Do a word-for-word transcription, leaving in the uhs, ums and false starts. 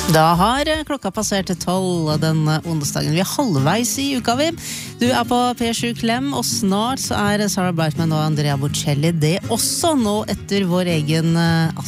Da har klokka passert til tolv denne onsdagen. Vi er halvveis i uka, vi. Du er på P sju Klem, og snart så er Sarah Brightman og Andrea Bocelli det også nå etter vår egen